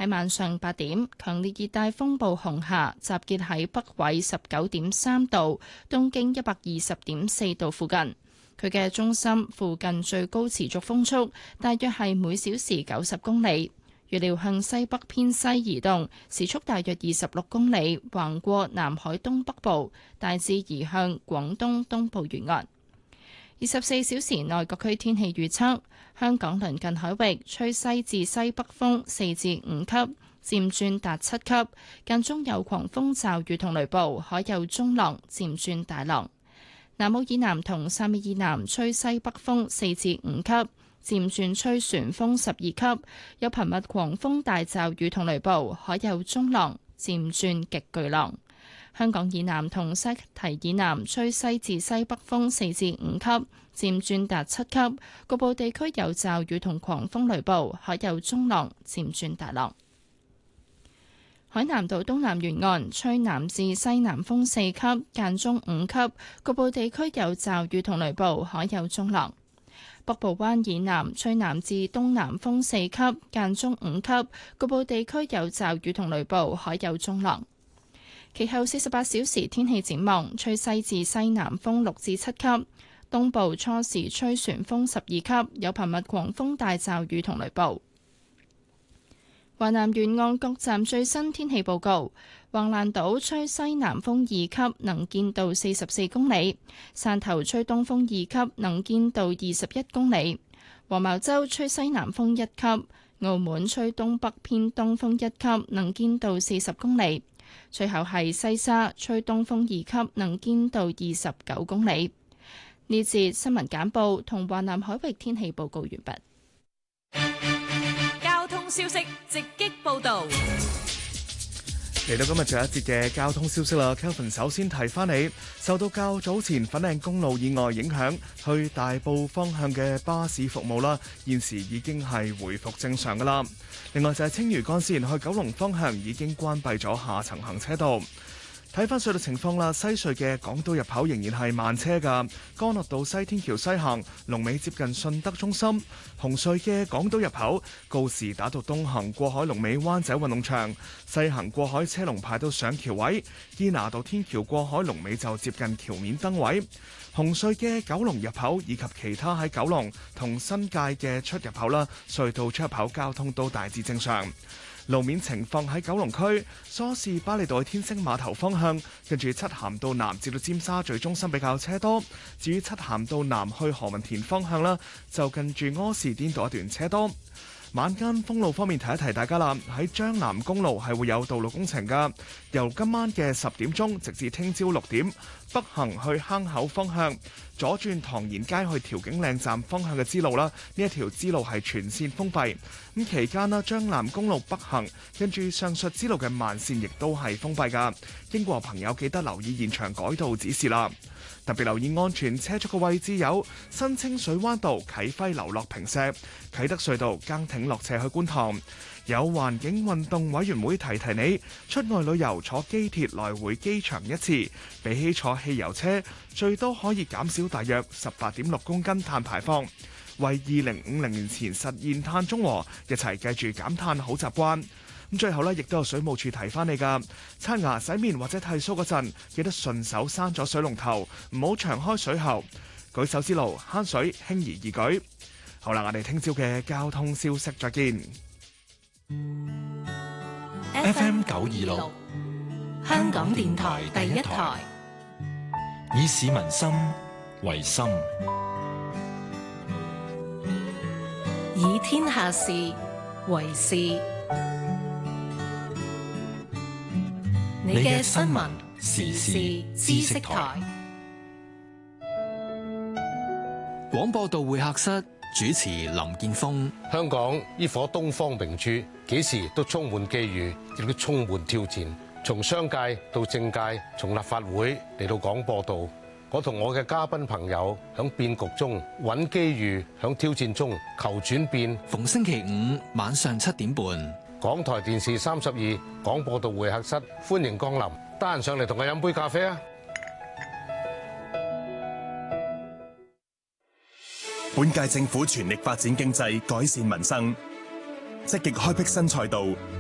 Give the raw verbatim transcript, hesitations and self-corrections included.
喺晚上八點，強烈熱帶風暴紅霞集結喺北緯十九點三度、東經一百二十點四度附近。佢嘅中心附近最高持續風速大約係每小時九十公里，預料向西北偏西移動，時速大約二十六公里，橫過南海東北部，大致移向廣東東部沿岸。二十四小時內各區天氣預測：香港鄰近海域吹西至西北風四至五級，漸轉達七級，間中有狂風驟雨同雷暴，海有中浪，漸轉大浪。南澳以南同汕尾以南吹西北風四至五級，漸轉吹旋風十二級，有頻密狂風大驟雨同雷暴，海有中浪，漸轉極巨浪。香港以南同西堤以南吹西至西北風四至五級，漸轉達七級，局部地區有驟雨同狂風雷暴，海有中浪，漸轉大浪。海南島東南沿岸吹南至西南風四級，間中五級，局部地區有驟雨同雷暴，海有中浪。北部灣以南吹南至東南風四級，間中五級，局部地區有驟雨同雷暴，海有中浪。其後四十八小時天氣展望，吹西至西南風六至七級，東部初時吹旋風十二級，有頻密狂風大驟雨同雷暴。華南沿岸各站最新天氣報告：橫瀾島吹西南風二級，能見度四十四公里；汕頭吹東風二級，能見度二十一公里；黃茅洲吹西南風一級；澳門吹東北偏東風一級，能見度四十公里。最後係西沙吹東風二級，能見度二十九公里。呢節新聞簡報同華南海域天氣報告完畢。 消息直擊報導， 嚟到今日最後一節嘅交通消息啦。Kelvin 首先提翻你，受到較早前粉嶺公路意外影響，去大埔方向嘅巴士服務啦，現時已經係回復正常噶啦。另外就係青嶼幹線去九龍方向已經關閉咗下層行車道。睇翻隧道情況啦，西隧嘅港島入口仍然係慢車㗎。干諾道西天橋西行，龍尾接近順德中心；紅隧嘅港島入口，告士打道東行過海龍尾灣仔運動場，西行過海車龍排到上橋位；堅拿道天橋過海龍尾就接近橋面燈位。紅隧嘅九龍入口以及其他喺九龍同新界嘅出入口啦，隧道出入口交通都大致正常。路面情況喺九龍區梳士巴利道天星碼頭方向，跟住漆咸道南至到尖沙咀中心比較車多。至於漆咸道南去何文田方向啦，就近住柯士甸道一段車多。晚間封路方面提一提大家啦，喺將南公路係會有道路工程噶，由今晚嘅十點鐘直至聽朝六點，北行去坑口方向左轉唐賢街去調景嶺站方向嘅支路啦，呢一條支路係全線封閉。咁期間啦，將南公路北行跟住上述支路嘅慢線亦都係封閉噶，經過朋友記得留意現場改道指示啦。特別留意安全車速嘅位置有新清水灣道啟輝樓落坪石、啟德隧道更挺落斜去觀塘。有環境運動委員會提提你，出外旅遊坐機鐵來回機場一次，比起坐汽油車最多可以減少大約十八點六公斤碳排放，為二零五零年前實現碳中和，一齊記住減碳好習慣。咁最後咧，亦都有水務署提翻你㗎，刷牙、洗面或者剃鬚嗰陣，記得順手閂咗水龍頭，唔好長開水喉。舉手之勞，慳水輕而易舉。好啦，我哋聽朝嘅交通消息再見。 F M 九二六，香港電台第一台，以市民心為心， 以天下事為事。你嘅新聞時事知識台， 廣播道會客室主持林健鋒。 香港呢顆東方明珠，幾時都充滿機遇，亦都充滿挑戰。從商界到政界，從立法會嚟到廣播道，我同我嘅嘉賓朋友響變局中揾機遇，響挑戰中求轉變。 逢星期五晚上七點半。 港台電視三十二廣播道會客室，歡迎光臨，得閒上嚟同我飲杯咖啡啊！ 本屆政府全力發展經濟，改善民生，積極開闢新賽道，